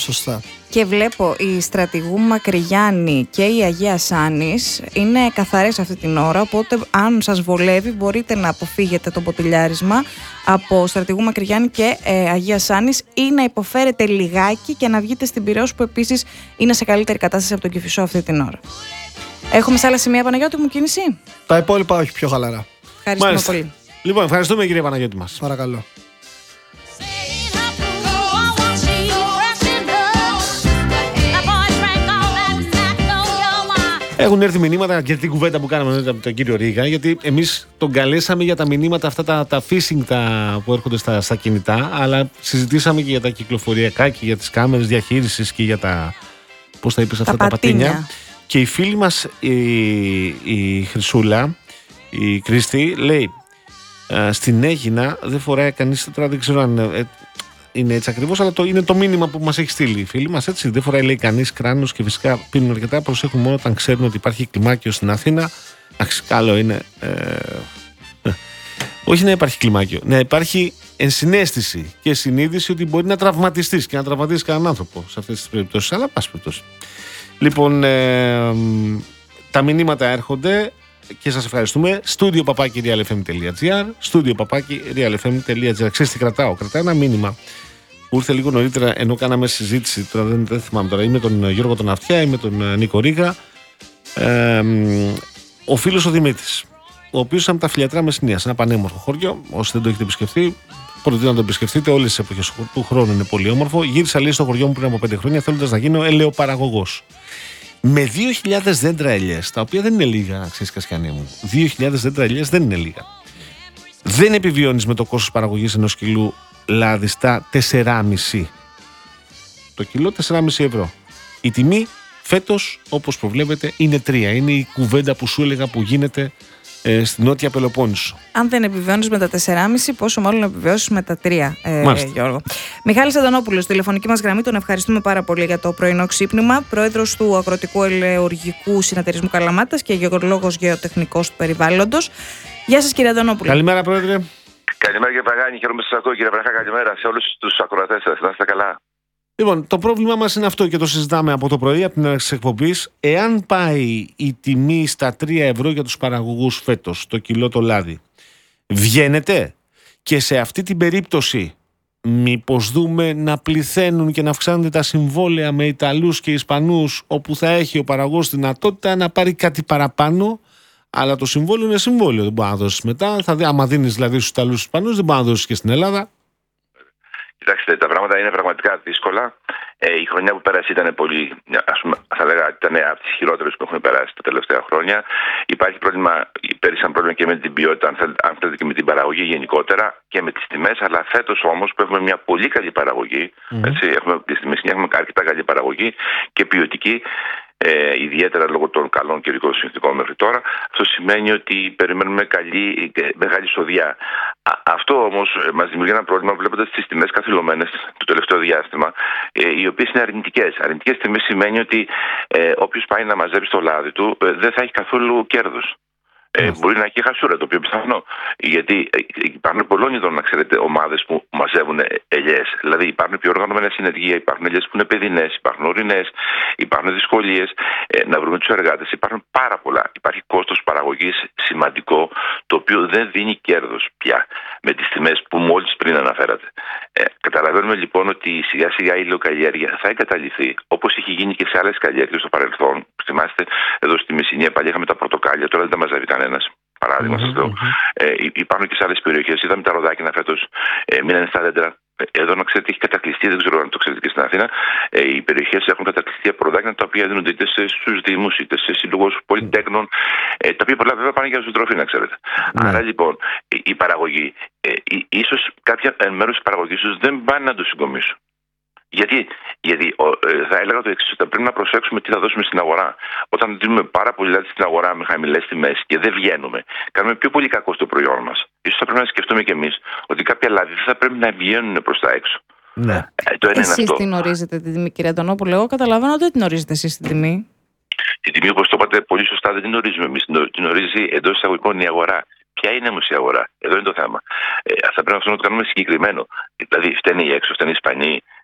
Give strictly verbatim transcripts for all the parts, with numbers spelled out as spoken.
Σωστά. Και βλέπω η Στρατηγού Μακρυγιάννη και η Αγία Σάνης είναι καθαρές αυτή την ώρα, οπότε αν σας βολεύει μπορείτε να αποφύγετε το ποτηλιάρισμα από Στρατηγού Μακρυγιάννη και ε, Αγία Σάνης ή να υποφέρετε λιγάκι και να βγείτε στην Πειραιώς, που επίσης είναι σε καλύτερη κατάσταση από τον Κηφισό αυτή την ώρα. Έχουμε σε άλλα σημεία, Παναγιώτη μου, κίνηση? Τα υπόλοιπα όχι, πιο χαλαρά. Ευχαριστούμε Μάλιστα. πολύ. Λοιπόν, ευχαριστούμε κύριε Παναγιώτη μας. Παρακαλώ. Έχουν έρθει μηνύματα για την κουβέντα που κάναμε με τον κύριο Ρίγα, γιατί εμείς τον καλέσαμε για τα μηνύματα αυτά, τα, τα phishing τα, που έρχονται στα, στα κινητά, αλλά συζητήσαμε και για τα κυκλοφοριακά και για τις κάμερες διαχείρισης και για τα, πώς τα είπες αυτά, τα, τα πατίνια. πατίνια. Και η φίλη μας η, η Χρυσούλα, η Κρίστη, λέει στην Αίγινα δεν φοράει κανείς, τώρα δεν ξέρω αν ε, είναι έτσι ακριβώς, αλλά το, είναι το μήνυμα που μας έχει στείλει η φίλη μας, έτσι. Δεν φοράει, λέει, κανείς κράνος και φυσικά πίνουν αρκετά. Προσέχουν μόνο όταν ξέρουν ότι υπάρχει κλιμάκιο στην Αθήνα. Εντάξει, καλό είναι. Ε, ε, όχι να υπάρχει κλιμάκιο, να υπάρχει ενσυναίσθηση και συνείδηση ότι μπορεί να τραυματιστείς και να τραυματίσεις κανέναν άνθρωπο σε αυτές τις περιπτώσεις. Αλλά πάση περιπτώσει. Λοιπόν, ε, τα μηνύματα έρχονται και σας ευχαριστούμε. Στούντιο παπάκι real f m τελεία g r, στούντιο παπάκι real f m τελεία g r. Ξέρεις τι κρατάω? Κρατάω ένα μήνυμα που ήρθε λίγο νωρίτερα, ενώ κάναμε συζήτηση. Τώρα δεν, δεν θυμάμαι τώρα. Ή με τον Γιώργο τον Αυτιά ή με τον Νίκο Ρίγα. Ε, ο φίλος ο Δημήτρης, ο οποίος ήταν από τα Φιλιατρά Μεσσηνίας, ένα πανέμορφο χωριό. Όσοι δεν το έχετε επισκεφτεί, προτείνω να το επισκεφτείτε. Όλες τις εποχές του χρόνου είναι πολύ όμορφο. Γύρισα, λέει, στο χωριό μου πριν από πέντε χρόνια, θέλοντας να γίνω ελαιοπαραγωγός. Με δύο χιλιάδες δέντρα ελιές, τα οποία δεν είναι λίγα, ξέρεις, Κασιανή μου. δύο χιλιάδες δέντρα ελιές δεν είναι λίγα. Δεν επιβιώνεις με το κόστος παραγωγής ενός κιλού λάδι στα τέσσερα κόμμα πέντε. Το κιλό τέσσερα κόμμα πέντε ευρώ. Η τιμή φέτος, όπως προβλέπετε, είναι τρία. Είναι η κουβέντα που σου έλεγα που γίνεται ε, στην Νότια Πελοπόννησο. Αν δεν επιβιώνεις με τα τέσσερα κόμμα πέντε, πόσο μάλλον επιβιώσεις με τα τρία, ε, Γιώργο. Μιχάλης Αντωνόπουλος, τηλεφωνική μας γραμμή, τον ευχαριστούμε πάρα πολύ για το πρωινό ξύπνημα. Πρόεδρος του Αγροτικού Ελαιοργικού Συνεταιρισμού Καλαμάτας και γεωλόγος γεωτεχνικός του περιβάλλοντος. Γεια σας, κύριε Αντωνόπουλο. Καλημέρα, Πρόεδρε. Καλημέρα, κύριε Παγάνη. Χαίρομαι που σας ακούω, κύριε Βραχά. Καλημέρα σε όλους τους ακροατές σας. Να είστε καλά. Λοιπόν, το πρόβλημά μας είναι αυτό και το συζητάμε από το πρωί, από την έναρξη της εκπομπής. Εάν πάει η τιμή στα τρία ευρώ για τους παραγωγούς φέτος, το κιλό το λάδι, βγαίνετε? Και σε αυτή την περίπτωση, μήπως δούμε να πληθαίνουν και να αυξάνονται τα συμβόλαια με Ιταλούς και Ισπανούς, όπου θα έχει ο παραγωγός δυνατότητα να πάρει κάτι παραπάνω, αλλά το συμβόλαιο είναι συμβόλαιο, δεν μπορεί να δώσεις μετά. Θα δει, άμα δίνεις δηλαδή στους Ιταλούς και Ισπανούς, δεν μπορεί να δώσεις και στην Ελλάδα. Κοιτάξτε, τα πράγματα είναι πραγματικά δύσκολα. Ε, η χρονιά που πέρασε ήταν πολύ, ας πούμε, θα λέγα, ήταν από τις χειρότερες που έχουν περάσει τα τελευταία χρόνια. Υπάρχει πρόβλημα, πέρυσι ένα πρόβλημα και με την ποιότητα, αν θέλετε, αν θέλετε, και με την παραγωγή γενικότερα και με τις τιμές. Αλλά φέτος όμως που έχουμε μια πολύ καλή παραγωγή, mm. έτσι, έχουμε, στη Μεσσηνία έχουμε αρκετά καλή παραγωγή και ποιοτική. Ε, ιδιαίτερα λόγω των καλών καιρικών συνθηκών μέχρι τώρα. Αυτό σημαίνει ότι περιμένουμε καλή, μεγάλη εισοδιά. Α, αυτό όμως μας δημιουργεί ένα πρόβλημα βλέποντας τις τιμές καθυλωμένες το τελευταίο διάστημα, ε, οι οποίες είναι αρνητικές. Αρνητικές τιμές σημαίνει ότι ε, όποιος πάει να μαζέψει το λάδι του ε, δεν θα έχει καθόλου κέρδος. Ε, μπορεί να έχει χασούρα, το οποίο πιθανό. Γιατί υπάρχουν πολλών ειδών, να ξέρετε, ομάδες που μαζεύουν ελιές. Δηλαδή υπάρχουν πιο οργανωμένες συνεργεία, υπάρχουν ελιές που είναι παιδινές, υπάρχουν ορεινές, υπάρχουν δυσκολίες ε, να βρούμε τους εργάτες. Υπάρχουν πάρα πολλά. Υπάρχει κόστος παραγωγής σημαντικό, το οποίο δεν δίνει κέρδος πια με τις τιμές που μόλις πριν αναφέρατε. Ε, καταλαβαίνουμε λοιπόν ότι σιγά σιγά η ηλιοκαλλιέργεια θα εγκαταλειφθεί, όπως είχε γίνει και σε άλλες καλλιέργειες στο παρελθόν. Θυμάστε, εδώ στη Μεσσηνία παλιά είχαμε τα πορτοκάλια, τώρα δεν τα μαζεύει κανένας. Παράδειγμα, mm-hmm. σας λέω. Ε, υπάρχουν και σε άλλες περιοχές. Είδαμε τα ροδάκινα φέτος, ε, μείνανε στα δέντρα. Εδώ να ξέρετε έχει κατακλειστεί, δεν ξέρω αν το ξέρετε και στην Αθήνα. Ε, οι περιοχές έχουν κατακλειστεί από ροδάκινα τα οποία δίνονται είτε στους δήμους είτε σε σύλλογους πολυτέκνων. Ε, τα οποία πολλά βέβαια πάνε για ζωοτροφή, να ξέρετε. Mm-hmm. Άρα λοιπόν η, η παραγωγή, ε, ίσως κάποια μέρος της παραγωγής τους δεν πάνε να το συγκομίσουν. Γιατί, γιατί ε, θα έλεγα το εξής, ότι πρέπει να προσέξουμε τι θα δώσουμε στην αγορά. Όταν δίνουμε πάρα πολύ λάδι στην αγορά με χαμηλές τιμές και δεν βγαίνουμε, κάνουμε πιο πολύ κακό στο προϊόν μας. Ίσως θα πρέπει να σκεφτούμε κι εμείς ότι κάποια λάδι δεν θα πρέπει να βγαίνουν προς τα έξω. Ναι. Ε, το ένα εσείς είναι αυτό. την ορίζετε την τιμή, κύριε Αντωνόπουλο? Εγώ καταλαβαίνω ότι δεν την ορίζετε εσείς την τιμή. Την τιμή, όπως το είπατε πολύ σωστά, δεν την ορίζουμε εμείς. Την ορίζει εντός εισαγωγικών η αγορά. Ποια είναι όμως η αγορά? Εδώ είναι το θέμα. Ε, θα πρέπει αυτό να το κάνουμε συγκεκριμένο. Δηλαδή, φταίνει οι έξω, φταίνει οι Ισπανοί,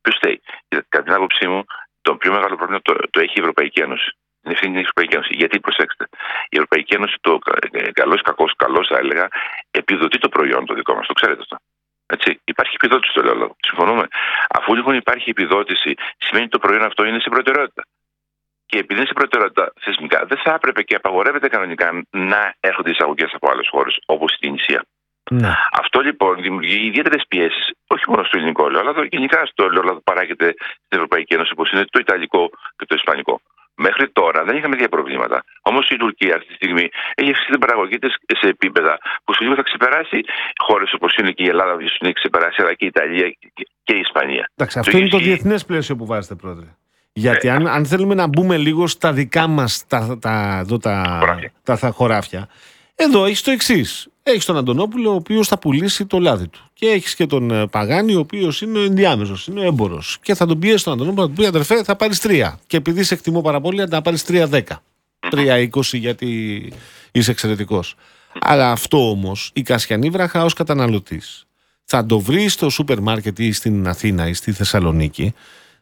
Ποιος φταίει? Κατά την άποψή μου, το πιο μεγάλο πρόβλημα το, το έχει η Ευρωπαϊκή Ένωση. Είναι ευθύνη η Ευρωπαϊκή Ένωση. Γιατί, προσέξτε, η Ευρωπαϊκή Ένωση, το καλό ή κακό, καλό θα έλεγα, επιδοτεί το προϊόν το δικό μας. Το ξέρετε αυτό. Έτσι. Υπάρχει επιδότηση στο ελαιόλαδο. Συμφωνούμε. Αφού λοιπόν υπάρχει επιδότηση, σημαίνει ότι το προϊόν αυτό είναι σε προτεραιότητα. Και επειδή είναι σε προτεραιότητα θεσμικά, δεν θα έπρεπε και απαγορεύεται κανονικά να έρχονται εισαγωγές από άλλες χώρες, όπως η Τινησία. Ναι. Αυτό λοιπόν δημιουργεί ιδιαίτερες πιέσεις, όχι μόνο στο ελληνικό ελαιόλαδο, γενικά στο ελαιόλαδο που παράγεται στην Ευρωπαϊκή Ένωση, όπως είναι το Ιταλικό και το Ισπανικό. Μέχρι τώρα δεν είχαμε τέτοια προβλήματα. Όμως η Τουρκία αυτή τη στιγμή έχει αυξήσει την παραγωγή της σε επίπεδα που σε λίγο θα ξεπεράσει χώρες όπως είναι και η Ελλάδα, που έχει ξεπεράσει, αλλά και η Ιταλία και η Ισπανία. Εντάξει, αυτό το είναι το διεθνές πλαίσιο που βάζετε, πρόεδρε. Γιατί ε, αν, αν θέλουμε να μπούμε λίγο στα δικά μας τα, τα, τα, τα, τα, τα χωράφια, εδώ έχεις το εξής. Έχεις τον Αντωνόπουλο, ο οποίος θα πουλήσει το λάδι του. Και έχεις και τον Παγάνη, ο οποίος είναι ο ενδιάμεσος, είναι ο έμπορος. Και θα τον πιέσει τον Αντωνόπουλο, θα του πει: αδερφέ, θα πάρεις τρία. Και επειδή σε εκτιμώ πάρα πολύ, θα πάρεις τρία δέκα. τρία είκοσι γιατί είσαι εξαιρετικός. Αλλά αυτό όμως η Κασιανή Βραχά ως καταναλωτής θα το βρει στο σούπερ μάρκετ ή στην Αθήνα ή στη Θεσσαλονίκη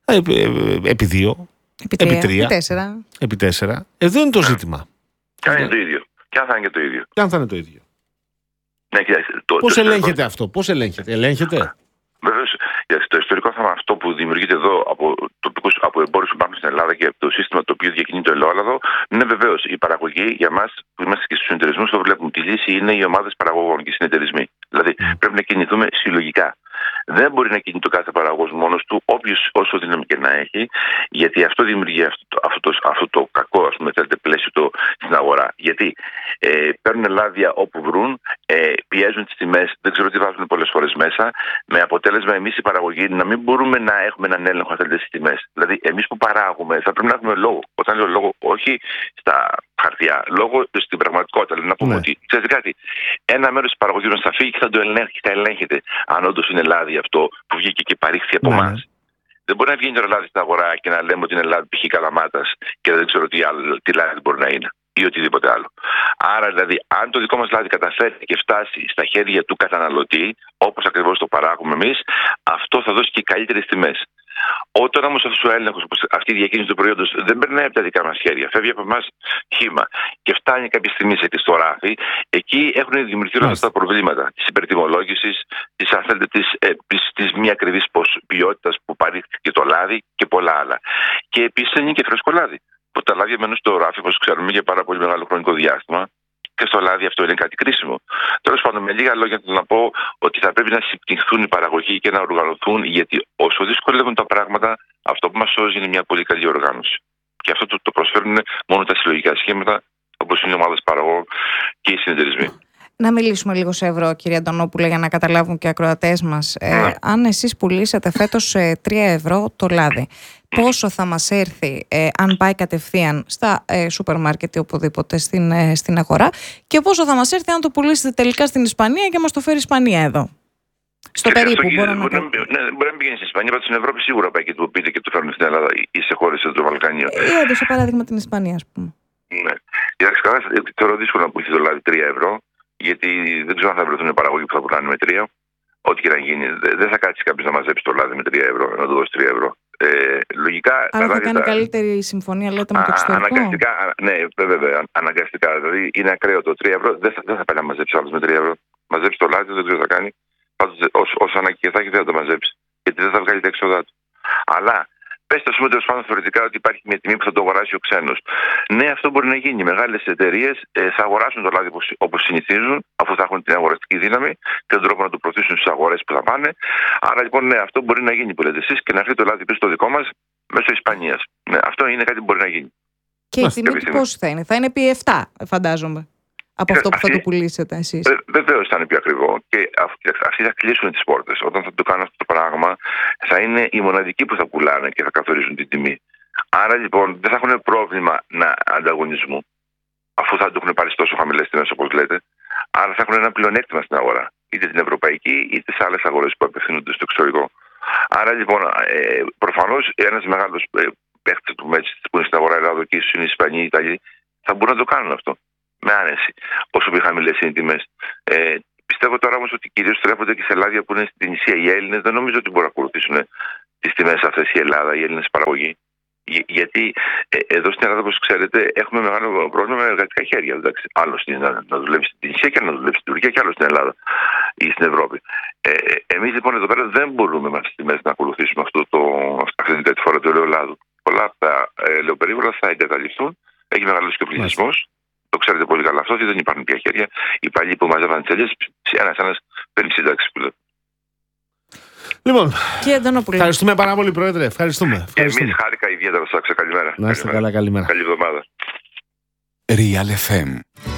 επί δύο, επί τρία, επί τέσσερα. Εδώ είναι το ζήτημα. Και αν είναι το ίδιο. Και αν θα είναι και το ίδιο. Και αν θα είναι το ίδιο. Ναι, κοιτάξτε, το, πώς το ελέγχεται ιστορικό... αυτό, πώς ελέγχεται, ελέγχεται. Βεβαίως, το ιστορικό θέμα αυτό που δημιουργείται εδώ από, τοπικούς, από εμπόρους που υπάρχουν στην Ελλάδα και το σύστημα το οποίο διακινεί το ελαιόλαδο, είναι βεβαίως η παραγωγή για μας που είμαστε και στους συνεταιρισμούς, το βλέπουμε. Τη λύση είναι οι ομάδες παραγωγών και οι συνεταιρισμοί. Δηλαδή mm. πρέπει να κινηθούμε συλλογικά. Δεν μπορεί να κινεί το κάθε παραγωγός μόνος του, όποιος όσο δύναμη και να έχει, γιατί αυτό δημιουργεί αυτό το, αυτό το, αυτό το κακό, ας πούμε, θέλετε, πλαίσιο το, στην αγορά. Γιατί ε, παίρνουν λάδια όπου βρουν, ε, πιέζουν τις τιμές, δεν ξέρω τι βάζουν πολλές φορές μέσα, με αποτέλεσμα εμείς οι παραγωγοί να μην μπορούμε να έχουμε έναν έλεγχο, αν θέλετε, στις τιμές. Δηλαδή, εμείς που παράγουμε θα πρέπει να έχουμε λόγο. Όταν λέω λόγο, όχι στα χαρτιά, λόγω στην πραγματικότητα. Δηλαδή, να πούμε ναι. ότι, ξέρετε κάτι, ένα μέρος της παραγωγής μας θα φύγει και θα το ελέγχει, θα ελέγχεται αν όντως είναι λάδι αυτό που βγήκε και παρήχθη από εμάς. Ναι. Δεν μπορεί να βγαίνει το λάδι στην αγορά και να λέμε ότι είναι λάδι π.χ. Καλαμάτας και δεν ξέρω τι, άλλο, τι λάδι μπορεί να είναι ή οτιδήποτε άλλο. Άρα, δηλαδή, αν το δικό μας λάδι καταφέρει και φτάσει στα χέρια του καταναλωτή, όπως ακριβώς το παράγουμε εμείς, αυτό θα δώσει και καλύτερες τιμές. Όταν όμως αυτός ο έλεγχος, αυτή η διακίνηση του προϊόντος δεν περνάει από τα δικά μας χέρια, φεύγει από εμάς χύμα και φτάνει κάποια στιγμή σε στο ράφι, εκεί έχουν δημιουργηθεί όλα αυτά τα προβλήματα της υπερτιμολόγησης, της, αν θέλετε, της, ε, της, της μη ακριβής ποιότητας που παρήχθηκε το λάδι και πολλά άλλα. Και επίσης είναι και φρέσκο λάδι. Που τα λάδια μένουν στο ράφι, όπως ξέρουμε, για πάρα πολύ μεγάλο χρονικό διάστημα. Και στο λάδι αυτό είναι κάτι κρίσιμο. Τέλος πάντων, με λίγα λόγια θέλω να πω ότι θα πρέπει να συμπτυχθούν οι παραγωγοί και να οργανωθούν, γιατί όσο δυσκολεύουν τα πράγματα, αυτό που μας σώζει είναι μια πολύ καλή οργάνωση. Και αυτό το, το προσφέρουν μόνο τα συλλογικά σχήματα, όπως είναι οι ομάδες παραγωγών και οι συνεταιρισμοί. Να μιλήσουμε λίγο σε ευρώ, κύριε Αντωνόπουλε, για να καταλάβουν και οι ακροατές μας. Ε, αν εσείς πουλήσετε φέτος σε τρία ευρώ το λάδι, πόσο θα μας έρθει ε, αν πάει κατευθείαν στα ε, σούπερ μάρκετ ή οπουδήποτε στην, ε, στην αγορά, και πόσο θα μας έρθει αν το πουλήσετε τελικά στην Ισπανία και μας το φέρει η Ισπανία εδώ? Στο και περίπου μπορώ να πω. Ναι, μπορεί να πηγαίνει στην Ισπανία, αλλά στην Ευρώπη σίγουρα πάει και το πείτε και το φέρνουν στην Ελλάδα ή σε χώρες του Βαλκανίου. Ε, έδωσε παράδειγμα την Ισπανία, ας πούμε. Ναι. Κοιτάξτε, καλά, θεωρώ δύσκολο να πουλήσει το λάδι τρία ευρώ. Γιατί δεν ξέρω αν θα βρεθούν παραγωγοί που θα πουλάνε με τρία. Ό,τι και να γίνει. Δεν θα κάτσει κάποιο να μαζέψει το λάδι με τρία ευρώ, να του δώσει τρία ευρώ. Ε, λογικά. Άρα θα κάνει τα... καλύτερη συμφωνία, λέτε, με το εξωτερικό. Αναγκαστικά, ναι, βέβαια, αναγκαστικά. Δηλαδή είναι ακραίο το τρία ευρώ. Δεν θα, δεν θα πάει να μαζέψει άλλο με τρία ευρώ. Μαζέψει το λάδι, δεν ξέρω τι θα κάνει. Πάντως, όσο ανάγκη και θα έχει, δεν θα το μαζέψει. Γιατί δεν θα βγάλει τα έξοδά του. Αλλά. Πέστε, α πούμε, τέλος πάντων θεωρητικά ότι υπάρχει μια τιμή που θα το αγοράσει ο ξένος. Ναι, αυτό μπορεί να γίνει. Οι μεγάλες εταιρείες ε, θα αγοράσουν το λάδι όπως συνηθίζουν, αφού θα έχουν την αγοραστική δύναμη και τον τρόπο να το προωθήσουν στις αγορές που θα πάνε. Άρα λοιπόν, ναι, αυτό μπορεί να γίνει που λέτε εσείς και να έρθει το λάδι πίσω στο δικό μας μέσω Ισπανίας. Ναι, αυτό είναι κάτι που μπορεί να γίνει. Και η τιμή του πώς θα είναι? Θα είναι επί επτά, φαντάζομαι, από αυτό που αυτή, θα το πουλήσετε εσείς. Ε, Βεβαίως θα είναι πιο ακριβό και αυτοί θα κλείσουν τις πόρτες. Όταν θα το κάνουν αυτό το πράγμα, θα είναι οι μοναδικοί που θα πουλάνε και θα καθορίζουν την τιμή. Άρα λοιπόν δεν θα έχουν πρόβλημα να ανταγωνισμού, αφού θα το έχουν πάρει τόσο χαμηλές τιμές όπως λέτε. Άρα θα έχουν ένα πλεονέκτημα στην αγορά, είτε την ευρωπαϊκή είτε σε άλλες αγορές που απευθύνονται στο εξωτερικό. Άρα λοιπόν, ε, προφανώς ένας μεγάλος ε, παίχτης που είναι στην αγορά Ελλάδα και ίσως είναι οι Ισπανοί, οι Ιταλοί, θα μπορούν να το κάνουν αυτό. Με άνεση, όσο πιο χαμηλές είναι οι τιμές. Ε, πιστεύω τώρα όμως ότι κυρίως στρέφονται και σε λάδια που είναι στην νησία οι Έλληνες. Δεν νομίζω ότι μπορούν να ακολουθήσουν τις τιμές αυτές η Ελλάδα, η Έλληνες παραγωγοί. Γιατί ε, εδώ στην Ελλάδα, όπως ξέρετε, έχουμε μεγάλο πρόβλημα με εργατικά χέρια. Εντάξει. Άλλο στην, να, να δουλεύει στην Τινησία και να δουλεύει στην Τουρκία και άλλο στην Ελλάδα ή στην Ευρώπη. Ε, εμείς λοιπόν εδώ πέρα δεν μπορούμε με αυτές τις τιμές να ακολουθήσουμε αυτό το, αυτή τη φορά του ελαιολάδου. Πολλά από τα ελαιοπερίγωρα θα εγκαταλειφθούν. Έχει μεγαλώσει και ο πληθυσμός. Το ξέρετε πολύ καλά αυτό, ότι δεν υπάρχουν πια χέρια. Οι παλιοί που μαζεύαν τις ελιές, ένας-ένας παίρνει σύνταξη που λέει. Λοιπόν, και ευχαριστούμε πάρα πολύ, Πρόεδρε. Ευχαριστούμε. ευχαριστούμε. Εμείς χάρηκα ιδιαίτερα. Σας καλημέρα. Να είστε καλά, καλημέρα. Καλή εβδομάδα. Real εφ εμ